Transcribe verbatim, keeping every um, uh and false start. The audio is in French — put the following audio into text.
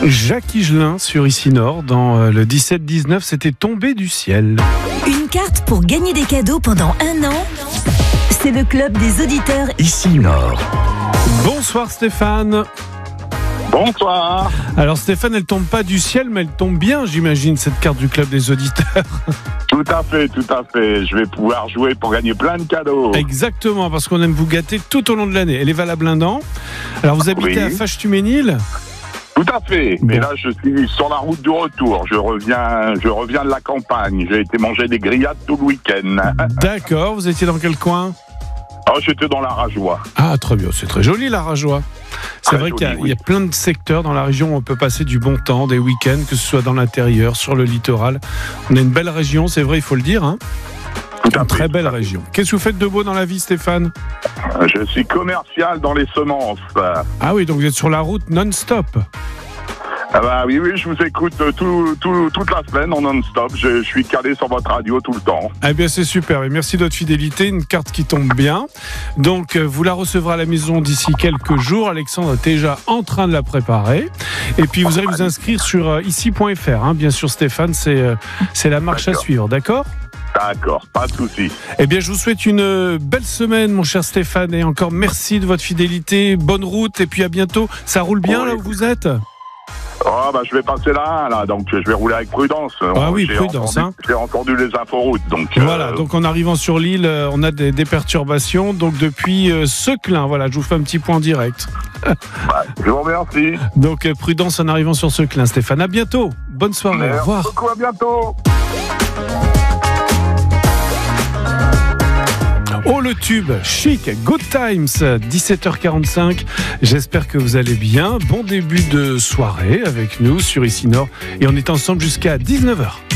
Jacques Higelin sur Ici Nord dans le dix-sept dix-neuf, c'était tombé du ciel. Une carte pour gagner des cadeaux pendant un an. C'est le club des auditeurs Ici Nord. Bonsoir Stéphane. Bonsoir. Alors Stéphane, elle tombe pas du ciel, mais elle tombe bien, j'imagine, cette carte du club des auditeurs. Tout à fait, tout à fait. Je vais pouvoir jouer pour gagner plein de cadeaux. Exactement, parce qu'on aime vous gâter tout au long de l'année. Elle est valable un an. Alors vous habitez Oui. à Fâche-Tuménil ? Tout à fait. Bon. Et là, je suis sur la route du retour. Je reviens, je reviens de la campagne. J'ai été manger des grillades tout le week-end. D'accord, vous étiez dans quel coin ? Oh, j'étais dans la Rajoie. Ah, très bien, c'est très joli la Rajoie. C'est Très vrai joli, qu'il y a, oui. il y a plein de secteurs dans la région où on peut passer du bon temps, des week-ends, que ce soit dans l'intérieur, sur le littoral. On a une belle région, c'est vrai, il faut le dire. Hein, Tout à une fait, très tout belle à fait. région. Qu'est-ce que vous faites de beau dans la vie, Stéphane ? Je suis commercial dans les semences. Ah oui, donc vous êtes sur la route non-stop. Ah bah oui, oui, je vous écoute tout, tout, toute la semaine en non-stop. Je, je suis calé sur votre radio tout le temps. Eh bien, c'est super. Et merci de votre fidélité. Une carte qui tombe bien. Donc, euh, vous la recevrez à la maison d'ici quelques jours. Alexandre est déjà en train de la préparer. Et puis, vous allez vous inscrire sur euh, ici point f r. Hein. Bien sûr, Stéphane, c'est, euh, c'est la marche D'accord. à suivre. D'accord ? D'accord, pas de souci. Eh bien, je vous souhaite une belle semaine, mon cher Stéphane. Et encore merci de votre fidélité. Bonne route. Et puis, à bientôt. Ça roule bien Oui. là où vous êtes ? Oh bah je vais passer là, là, donc je vais rouler avec prudence. Ah oui, J'ai prudence, entendu, hein. J'ai entendu les inforoutes, donc. Voilà, euh, donc en arrivant sur l'île, euh, on a des, des perturbations. Donc depuis euh, Seclin, voilà, je vous fais un petit point direct. bah, je vous remercie. Donc euh, prudence en arrivant sur Seclin, Stéphane. À bientôt. Bonne soirée. Merci Au revoir. beaucoup, à bientôt. Oh le tube, chic, Good Times, dix-sept heures quarante-cinq. J'espère que vous allez bien. Bon début de soirée avec nous sur Ici Nord. Et on est ensemble jusqu'à dix-neuf heures.